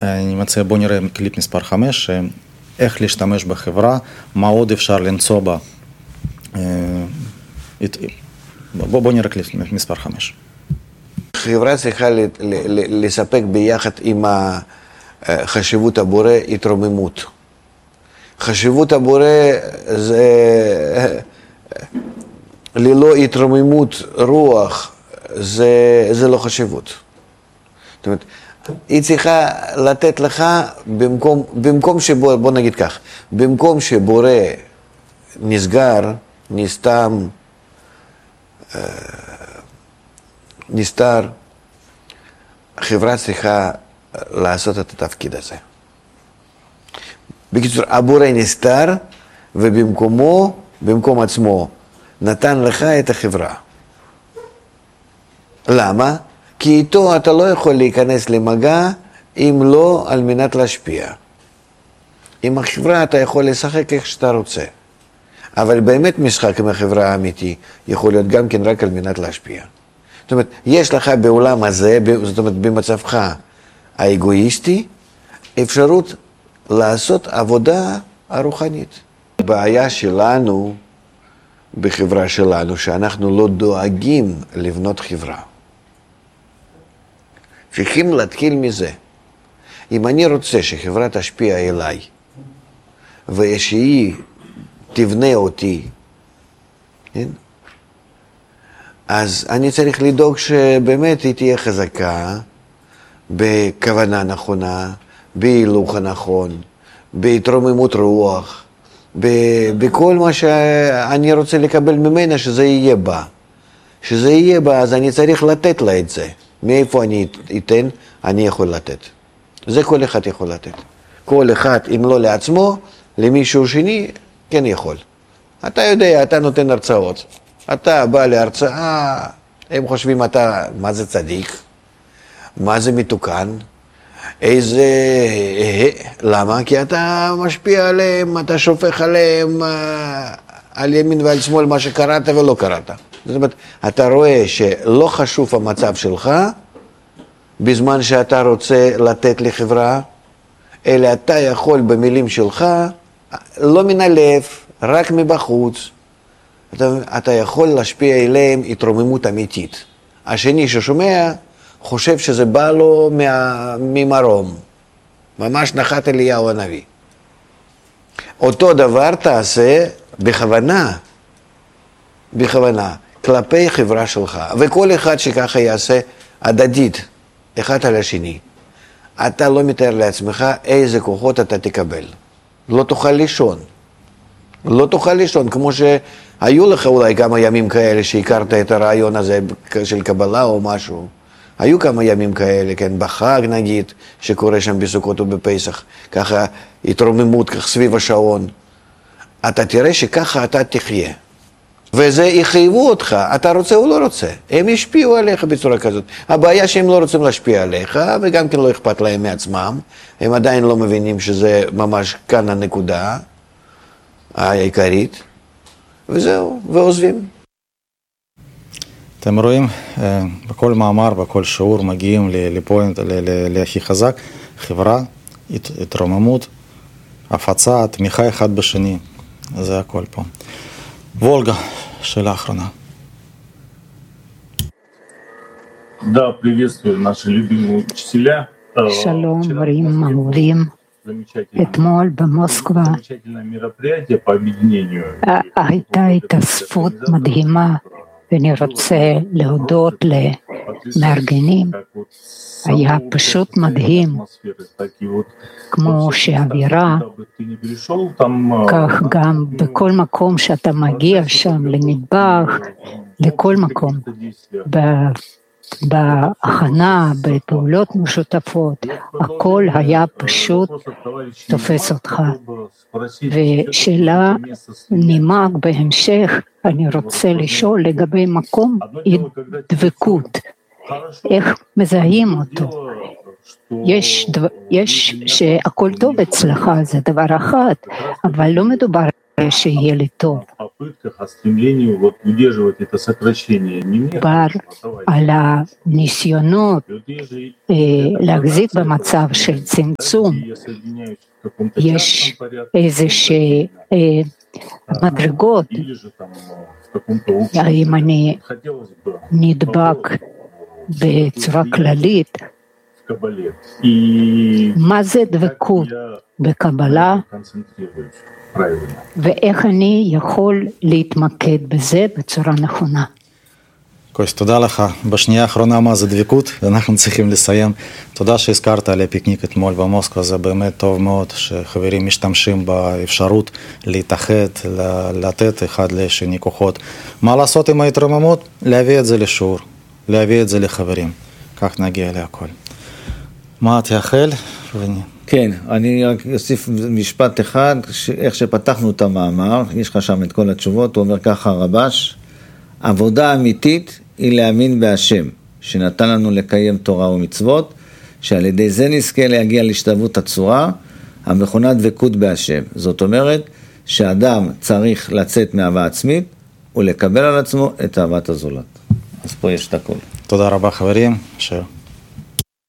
אני מציע, בוא נראה קליפ מספר 5, איך להשתמש בחברה, מה עוד אפשר למצוא בה. בוא נראה קליפ מספר 5. חברה צריכה לספק ביחד עם חשיבות הבורא התרוממות. חשיבות הבורא זה ללא התרוממות רוח, זה לא חשיבות. זאת אומרת, היא צריכה לתת לך במקום שבורא, בוא נגיד כך, במקום שבורא נסגר, נסתר, החברה צריכה לעשות את התפקיד הזה. בקיצור, הבורא נסתר, ובמקומו, במקום עצמו, נתן לך את החברה. למה? כי איתו אתה לא יכול להיכנס למגע, אם לא על מנת להשפיע. עם החברה אתה יכול לשחק איך שאתה רוצה. אבל באמת משחק עם החברה האמיתי, יכול להיות גם כן רק על מנת להשפיע. זאת אומרת, יש לך בעולם הזה, זאת אומרת, במצבך האגואיסטי, אפשרות לעשות עבודה הרוחנית. הבעיה שלנו, בחברה שלנו, שאנחנו לא דואגים לבנות חברה. צריכים להתחיל מזה. אם אני רוצה שחברה תשפיע אליי, ושהיא תבנה אותי, כן? אז אני צריך לדאוג שבאמת היא תהיה חזקה, בכוונה נכונה, בהילוך הנכון, בהתרוממות רוח, בכל מה שאני רוצה לקבל ממנה שזה יהיה בה. שזה יהיה בה, אז אני צריך לתת לה את זה. מאיפה אני אתן, אני יכול לתת. זה כל אחד יכול לתת. כל אחד, אם לא לעצמו, למישהו שני, כן יכול. אתה יודע, אתה נותן הרצאות. אתה בא להרצאה, הם חושבים אתה, מה זה צדיק? מה זה מתוקן? איזה... למה? כי אתה משפיע עליהם, אתה שופך עליהם על ימין ועל שמאל מה שקראת ולא קראת. זאת אומרת, אתה רואה שלא חשוב המצב שלך, בזמן שאתה רוצה לתת לחברה, אלא אתה יכול במילים שלך, לא מן הלב, רק מבחוץ, אתה יכול להשפיע אליהם התרוממות אמיתית. השני ששומע, חושב שזה בא לו ממרום. ממש נחת אליהו הנביא. אותו דבר תעשה בכוונה, כלפי חברה שלך. וכל אחד שככה יעשה הדדית, אחד על השני. אתה לא מתאר לעצמך איזה כוחות אתה תקבל. לא תוכל לישון. לא תוכל לישון, כמו שהיו לך אולי כמה ימים כאלה שהכרת את הרעיון הזה של קבלה או משהו. היו כמה ימים כאלה, כן, בחג נגיד, שקורה שם בסוכות ובפסח, ככה התרוממות, כך סביב השעון. אתה תראה שככה אתה תחיה. וזה יחייבו אותך, אתה רוצה או לא רוצה. הם ישפיעו עליך בצורה כזאת. הבעיה שהם לא רוצים להשפיע עליך, וגם כן לא אכפת להם מעצמם. הם עדיין לא מבינים שזה ממש כאן הנקודה העיקרית. וזהו, ועוזבים. אתם רואים, בכל מאמר, בכל שיעור מגיעים לפוינט, להכי חזק, חברה, התרוממות, הפצה, תמיכה אחד בשני. זה הכל פה. וולגה, שאלה אחרונה. Да, приветствую наши любимые учителя. שלום, מורים אהובים. אתמול במוסקבה הייתה התאספות מדהימה, ואני רוצה להודות למארגנים. היה פשוט מדהים, כמו שהאווירה, כך גם בכל מקום שאתה מגיע שם, למטבח, לכל מקום, בהכנה, בפעולות משותפות, הכל היה פשוט תופס אותך. ושאלה נימק בהמשך, אני רוצה לשאול לגבי מקום דבקות, איך מזהים אותו? יש שהכל טוב אצלך, זה דבר אחד, אבל לא מדובר שיהיה לי טוב. попытках, о стремлении вот удерживать это сокращение не мне, על הניסיונות להחזיק במצב של צמצום. יש איזושהי מדרגות, האם אני נדבק בצורה כללית, מה זה דבקות בקבלה, ואיך אני יכול להתמקד בזה בצורה נכונה. קויס, תודה לך. בשנייה האחרונה מה זה דבקות, אנחנו צריכים לסיים. תודה שהזכרת על הפיקניק אתמול במוסקבה, זה באמת טוב מאוד שחברים משתמשים באפשרות להתאחד, לתת אחד לשני כוחות. מה לעשות עם ההתרוממות? להביא את זה לשיעור, להביא את זה לחברים. כך נגיע להכל. מה תאחל? כן, אני רק אוסיף משפט אחד, איך שפתחנו את המאמר, יש לך שם את כל התשובות, הוא אומר ככה רבש, עבודה אמיתית היא להאמין בהשם, שנתן לנו לקיים תורה ומצוות, שעל ידי זה נזכה להגיע להשתוות הצורה, המכונה דבקות בהשם. זאת אומרת, שאדם צריך לצאת מאהבה עצמית, ולקבל על עצמו את אהבת הזולת. אז פה יש את הכל. תודה רבה חברים.